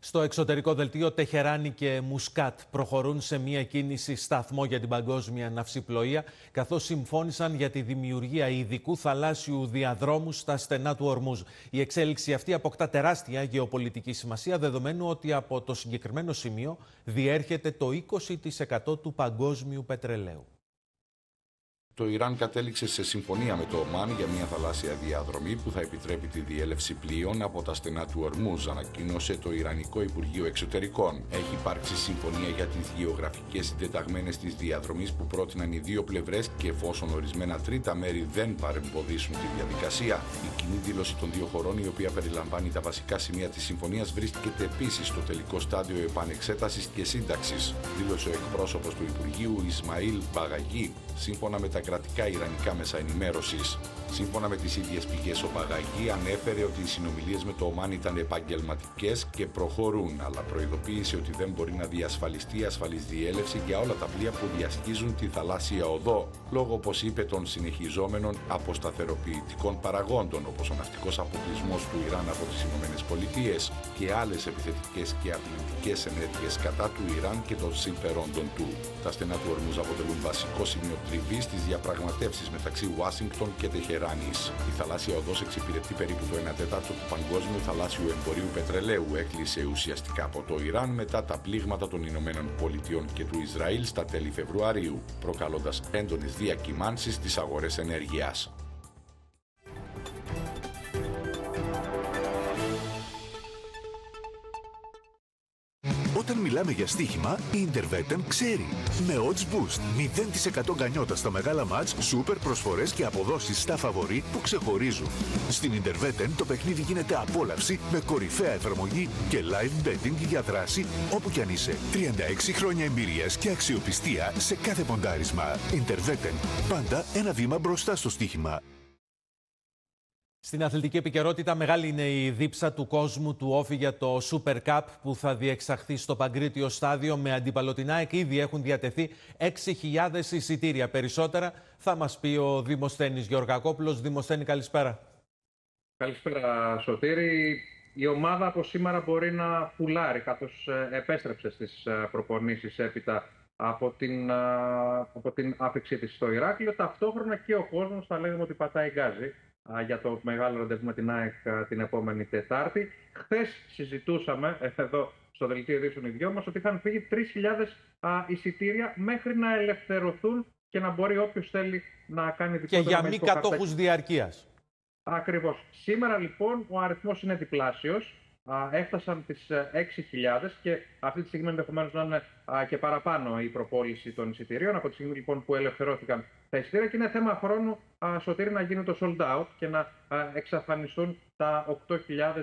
Στο εξωτερικό δελτίο, Τεχεράνη και Μουσκάτ προχωρούν σε μια κίνηση σταθμό για την παγκόσμια ναυσιπλοεία, καθώς συμφώνησαν για τη δημιουργία ειδικού θαλάσσιου διαδρόμου στα στενά του Ορμούζ. Η εξέλιξη αυτή αποκτά τεράστια γεωπολιτική σημασία, δεδομένου ότι από το συγκεκριμένο σημείο διέρχεται το 20% του παγκόσμιου πετρελαίου. Το Ιράν κατέληξε σε συμφωνία με το Ομάν για μια θαλάσσια διαδρομή που θα επιτρέπει τη διέλευση πλοίων από τα στενά του Ορμούζ, ανακοίνωσε το Ιρανικό Υπουργείο Εξωτερικών. Έχει υπάρξει συμφωνία για τις γεωγραφικές συντεταγμένες της διαδρομής που πρότειναν οι δύο πλευρές και εφόσον ορισμένα τρίτα μέρη δεν παρεμποδίσουν τη διαδικασία. Η κοινή δήλωση των δύο χωρών, η οποία περιλαμβάνει τα βασικά σημεία της συμφωνίας, βρίσκεται επίσης στο τελικό στάδιο επανεξέτασης και σύνταξης, δήλωσε ο εκπρόσωπος του Υπουργείου Ισμαήλ Μπαγαγί, σύμφωνα με τα κρατικά ιρανικά μέσα ενημέρωσης. Σύμφωνα με τις ίδιες πηγές, ο Μπαγαγί ανέφερε ότι οι συνομιλίες με το Ομάν ήταν επαγγελματικές και προχωρούν, αλλά προειδοποίησε ότι δεν μπορεί να διασφαλιστεί ασφαλής διέλευση για όλα τα πλοία που διασχίζουν τη θαλάσσια οδό, λόγω, όπως είπε, των συνεχιζόμενων αποσταθεροποιητικών παραγόντων, όπως ο ναυτικός αποκλεισμός του Ιράν από τις ΗΠΑ και άλλες επιθετικές και αρνητικές ενέργειες κατά του Ιράν και των συμφερόντων του. Τα στενά του Ορμούζ αποτελούν βασικό σημείο τριβής στις διαπραγματεύσεις μεταξύ Ουάσιγκτον και Τεχεράνης. Η θαλάσσια οδός εξυπηρετεί περίπου το 1/4 του παγκόσμιου θαλάσσιου εμπορίου πετρελαίου. Έκλεισε ουσιαστικά από το Ιράν μετά τα πλήγματα των Ηνωμένων Πολιτειών και του Ισραήλ στα τέλη Φεβρουαρίου, προκαλώντας έντονες διακυμάνσεις στις αγορές ενέργειας. Όταν μιλάμε για στοίχημα, η Interveten ξέρει. Με Odds Boost, 0% γκανιότα στα μεγάλα μάτς, σούπερ προσφορές και αποδόσεις στα φαβορί που ξεχωρίζουν. Στην Interveten το παιχνίδι γίνεται απόλαυση με κορυφαία εφαρμογή και live betting για δράση όπου κι αν είσαι. 36 χρόνια εμπειρίας και αξιοπιστία σε κάθε ποντάρισμα. Interveten, πάντα ένα βήμα μπροστά στο στοίχημα. Στην αθλητική επικαιρότητα, μεγάλη είναι η δίψα του κόσμου του όφη για το Super Cup που θα διεξαχθεί στο Παγκρίτιο Στάδιο με αντίπαλο την ΑΕΚ. Ήδη έχουν διατεθεί 6.000 εισιτήρια. Περισσότερα θα μας πει ο Δημοσθένης Γεωργακόπουλος. Δημοσθένη, καλησπέρα. Καλησπέρα, Σωτήρη. Η ομάδα από σήμερα μπορεί να φουλάρει, καθώς επέστρεψε στις προπονήσεις έπειτα από την άφηξή της στο Ηράκλειο. Ταυτόχρονα και ο κόσμος θα λέγαμε ότι πατάει γκάζι για το μεγάλο ραντεβού με την ΑΕΚ την επόμενη Τετάρτη. Χθες συζητούσαμε εδώ στο δελτίο ειδήσεων οι δυο μας ότι είχαν φύγει 3.000 εισιτήρια μέχρι να ελευθερωθούν και να μπορεί όποιος θέλει να κάνει δικό του. Και για μη κατόχους διαρκείας. Ακριβώς. Σήμερα λοιπόν ο αριθμός είναι διπλάσιος. Έφτασαν τις 6.000 και αυτή τη στιγμή ενδεχομένως να είναι και παραπάνω η προπόληση των εισιτηρίων από τη στιγμή λοιπόν που ελευθερώθηκαν τα εισιτήρια και είναι θέμα χρόνου, Σωτήρη, να γίνει το sold out και να εξαφανιστούν τα 8.000